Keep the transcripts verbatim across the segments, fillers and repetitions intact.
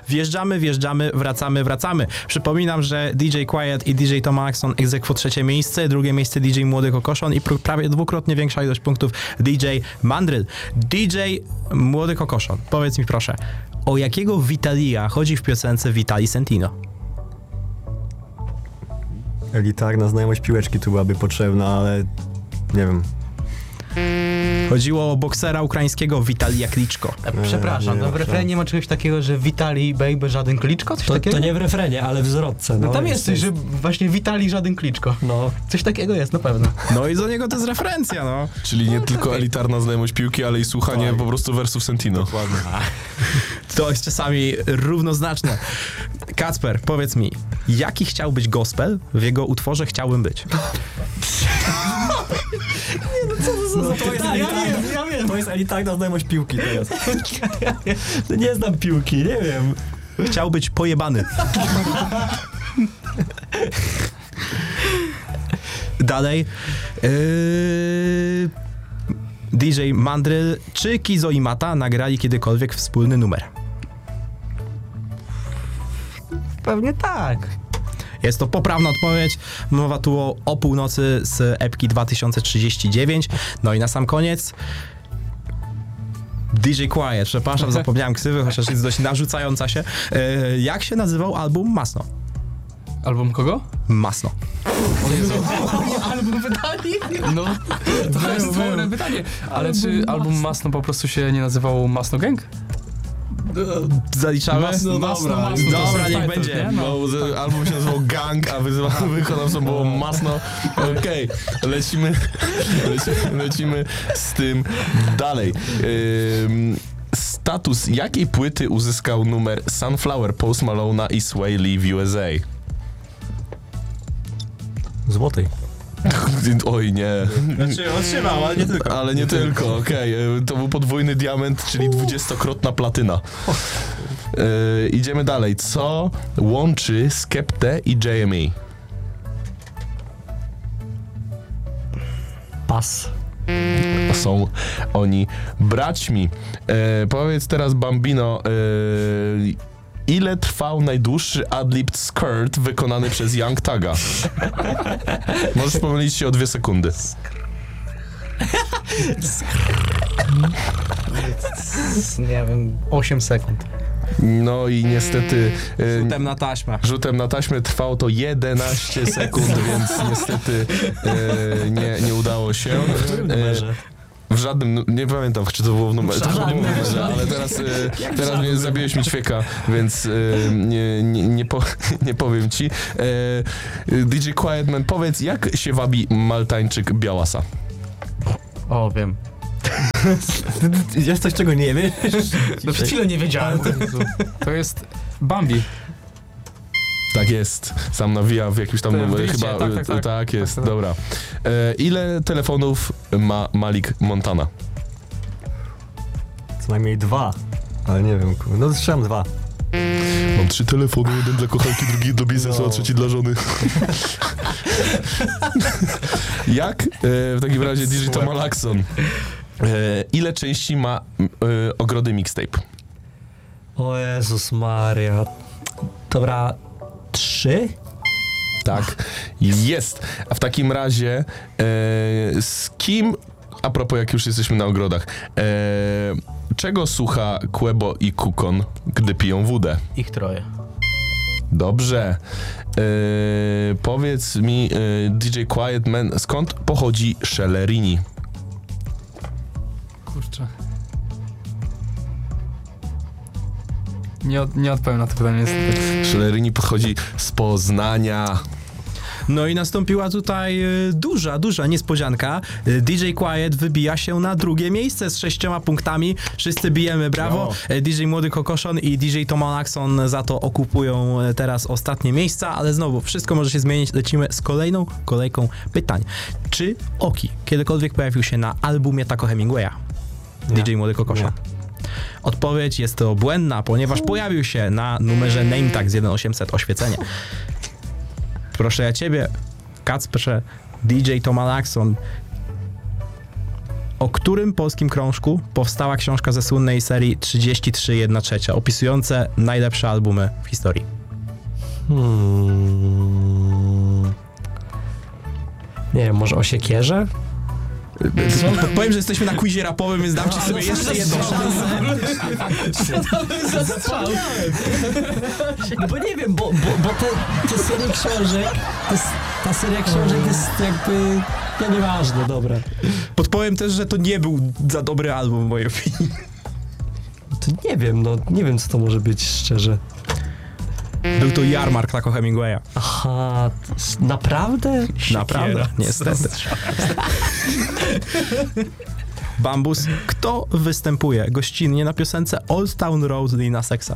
Wjeżdżamy, wjeżdżamy, wracamy, wracamy. Przypominam, że D J Quiet i D J Tom Axon ex aequo trzecie miejsce, drugie miejsce D J Młody Kokoszon i pr- prawie dwukrotnie większa ilość punktów D J Mandryl. D J Młody Kokoszon, powiedz mi proszę, o jakiego Vitalia chodzi w piosence Vitali Sentino? Elitarna znajomość piłeczki tu byłaby potrzebna, ale nie wiem. Chodziło o boksera ukraińskiego Witalia Kliczko. Przepraszam, nie, no w nie, refrenie nie ma czegoś takiego, że Witali baby żaden Kliczko? Coś To, takiego? to nie w refrenie, ale w zwrotce. No tam jest coś, że właśnie Witali żaden Kliczko. No. Coś takiego jest, na pewno. No i do niego to jest referencja, no. Czyli nie tylko elitarna znajomość piłki, ale i słuchanie po prostu wersów Sentino. Dokładnie. To jest czasami równoznaczne. Kacper, powiedz mi, jaki chciał być gospel w jego utworze Chciałbym być? No to jest elitarna, ja wiem. to jest elitarna znajomość piłki teraz. No nie znam piłki, nie wiem. Chciał być pojebany. Dalej. Yy... D J Mandryl, czy Kizo i Mata nagrali kiedykolwiek wspólny numer? Pewnie tak. Jest to poprawna odpowiedź. Mowa tu o, o północy z epki dwa tysiące trzydzieści dziewięć. No i na sam koniec D J Quiet, przepraszam, zapomniałem ksywy, chociaż jest dość narzucająca się. Yy, jak się nazywał album Masno? Album kogo? Masno. Album wydali? No, to jest dobre pytanie. Ale czy album Masno po prostu się nie nazywał Masno Gang? Zaliczamy? Masno, Masno, Masno. Dobra, To jest niech title, będzie. nie? No. No, z- album się nazywał Gang, a wyzwa- wykonawcą było Masno. Okej, lecimy, lecimy, lecimy z tym dalej. Ym, status jakiej płyty uzyskał numer Sunflower Post Malone'a i Sway Lee w U S A? Złotej. Oj nie, Znaczy, otrzymał, ale nie tylko. ale nie tylko, okej. y, To był podwójny diament, czyli dwudziestokrotna platyna. Y, idziemy dalej. Co łączy Skeptę i J M E? Pas. Są oni braćmi. E, powiedz teraz, Bambino, e, ile trwał najdłuższy adlib skirt wykonany przez Young Taga? Możesz pomylić się o dwie sekundy. Nie wiem, osiem sekund. No i niestety e, Rzutem na taśmę. rzutem na taśmę trwało to jedenaście sekund, więc niestety e, nie, nie udało się. E, W żadnym, nu- nie pamiętam, czy to było w numerze, to było w numerze, ale teraz, e, teraz mnie zabiłeś mi ćwieka, więc e, nie, nie, nie, po, nie powiem ci. E, D J Quietman, powiedz, jak się wabi Maltańczyk Białasa? O, wiem. Jest coś, czego nie wiesz? No przed chwilą nie wiedziałem. To jest Bambi. Tak jest, sam nawija w jakimś tam, To w e, dricie, chyba, tak, e, tak, tak. tak jest, Tak, tak. dobra. E, ile telefonów ma Malik Montana? Co najmniej dwa. Ale nie wiem, kur- no strzelam dwa. Mam trzy telefony, jeden dla kochanki, drugi dla biznesu, No. a trzeci dla żony. Jak e, w takim razie Digital Malaxon, e, ile części ma e, Ogrody Mixtape? O Jezus Maria. Dobra, trzy? Tak, jest. A w takim razie e, z kim, a propos jak już jesteśmy na ogrodach, e, czego słucha Quebo i Kukon, gdy piją wódę? Ich troje. Dobrze. E, powiedz mi, e, D J Quietman, skąd pochodzi Scellerini? Kurczę. Nie, od, nie odpowiem na to pytanie niestety. Scellerini pochodzi z Poznania. No i nastąpiła tutaj y, duża, duża niespodzianka. Y, D J Quiet wybija się na drugie miejsce z sześcioma punktami. Wszyscy bijemy brawo. Y, D J Młody Kokoszon i D J Tom Axon za to okupują y, teraz ostatnie miejsca, ale znowu wszystko może się zmienić. Lecimy z kolejną kolejką pytań. Czy Oki kiedykolwiek pojawił się na albumie Taco Hemingwaya? Nie. D J Młody Kokoszon. Odpowiedź jest to błędna, ponieważ pojawił się na numerze Name Tag z jeden osiemset Oświecenie. Proszę ja ciebie, Kacprze, D J Tom Axon. o którym polskim krążku powstała książka ze słynnej serii trzydzieści trzy jedna trzecia, opisujące najlepsze albumy w historii? Hmm. Nie wiem, może o siekierze? Powiem, że jesteśmy na quizie rapowym, więc dam ci sobie jeszcze jedną szansę. No bo nie wiem, bo, bo, bo te, te serie książek, to jest, ta seria książek jest jakby, no nieważne, dobra. Podpowiem też, że to nie był za dobry album w mojej opinii. To nie wiem, no nie wiem co to może być szczerze. Był to Jarmark Taco Hemingwaya. Aha, to jest- naprawdę? Naprawdę, niestety. Bambus, kto występuje gościnnie na piosence Old Town Road Lina Sexa?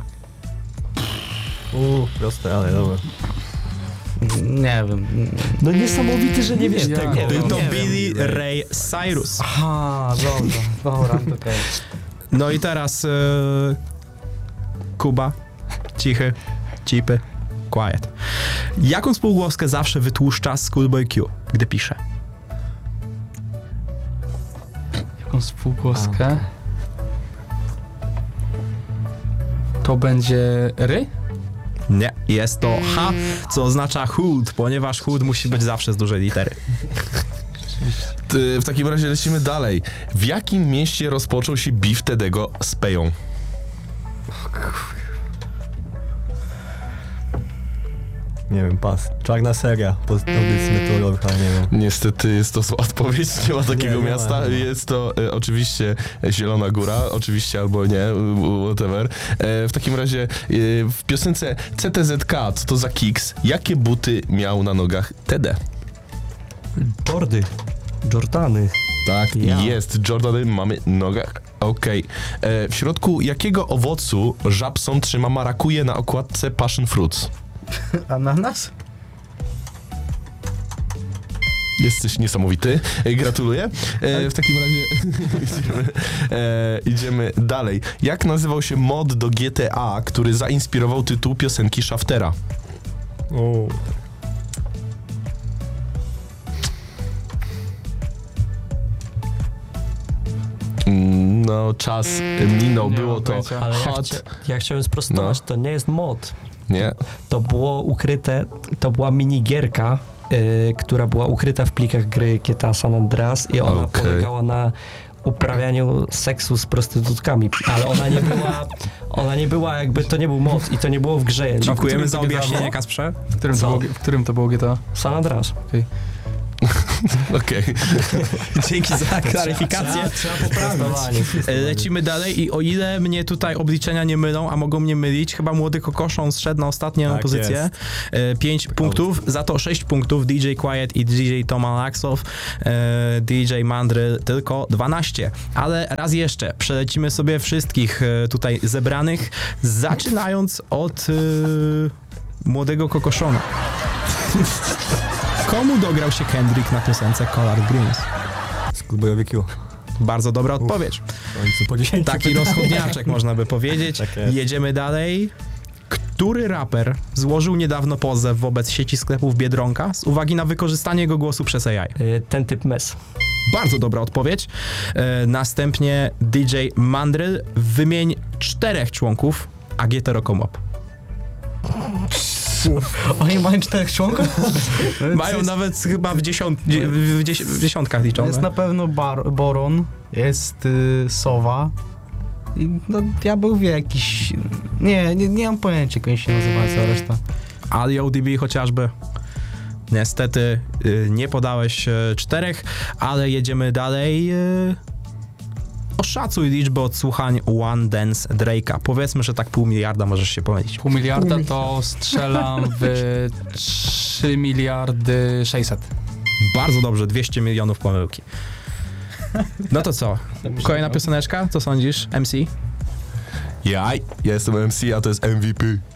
Uuu, proste, ale dobra. Nie wiem. No niesamowity, że nie wiesz Ja- tego. nie Był to nie Billy Ray Cyrus. Aha, dobra, dobra, okej. No i teraz e, Kuba, cichy, cipy, quiet. Jaką spółgłoskę zawsze wytłuszcza Schoolboy Q, gdy pisze? Jaką spółgłoskę? To będzie ry? Nie, jest to H, co oznacza hood, ponieważ hood musi być zawsze z dużej litery. Ty, w takim razie lecimy dalej. W jakim mieście rozpoczął się beef Tedego z Peją? Nie wiem, pas. Czarna seria po audycji meteorolowych, ale nie wiem. Niestety jest to zła odpowiedź, nie ma takiego Nie, nie miasta. ma, nie ma. Jest to e, oczywiście Zielona Góra, oczywiście albo nie, whatever. E, w takim razie e, w piosence C T Z K, co to za Kicks, jakie buty miał na nogach Tede? Jordy, Jordany. Tak, Ja. jest. Jordany mamy na nogach. Okej. E, W środku jakiego owocu Żabson trzyma marakuje na okładce Passion Fruits? Ananas? Jesteś niesamowity. E, Gratuluję. E, w takim razie idziemy, e, idziemy dalej. Jak nazywał się mod do G T A, który zainspirował tytuł piosenki Shaftera? Uuu. Mm, No, czas minął. Nie Było mam to pojęcia. Ale ja, hot. chcia, ja chciałem sprostować, No. to nie jest mod. Nie? To było ukryte, to była minigierka, yy, która była ukryta w plikach gry G T A San Andreas i ona Okej. polegała na uprawianiu seksu z prostytutkami, ale ona nie była, ona nie była jakby, to nie był mod i to nie było w grze. Dziękujemy za to nie objaśnienie, było? Kasprze. W którym, to Co? było, w którym to było G T A? San Andreas. Okej. Dzięki za klaryfikację. Trzeba, trzeba poprawić. Lecimy dalej i o ile mnie tutaj obliczenia nie mylą, a mogą mnie mylić, chyba młody Kokoszon zszedł na ostatnią Tak pozycję. E, Pięć punktów, za to sześć punktów D J Quiet i D J Toma Laxow, e, D J Mandryl tylko dwanaście. Ale raz jeszcze, przelecimy sobie wszystkich e, tutaj zebranych, zaczynając od e, młodego Kokoszona. Komu dograł się Kendrick na piosence Collard Greens? Schoolboyowi Q. Bardzo dobra odpowiedź. Oni są po dziesięciu Taki pytaniach. rozchodniaczek można by powiedzieć. Tak jest. Jedziemy dalej. Który raper złożył niedawno pozew wobec sieci sklepów Biedronka z uwagi na wykorzystanie jego głosu przez A I? Yy, Ten typ mes. Bardzo dobra odpowiedź. E, następnie D J Mandryl. Wymień czterech członków A G T Rokomop. Oni mają czterech członków? Mają jest, nawet chyba w, dziesiąt, w, dzies, w dziesiątkach liczone. jest na pewno bar, Boron, jest y, Sowa. I no, diabeł wie jakiś... Nie, nie, nie mam pojęcia, jak oni się nazywa, cała reszta. Ali O D B chociażby. Niestety y, nie podałeś y, czterech, ale jedziemy dalej. Y, oszacuj liczbę odsłuchań One Dance Drake'a. Powiedzmy, że tak pół miliarda możesz się pomylić. Pół miliarda to strzelam w trzy miliardy sześćset. Bardzo dobrze, dwieście milionów pomyłki. No to co? Kolejna pioseneczka? Co sądzisz? M C? Ja, ja jestem M C, a to jest M V P.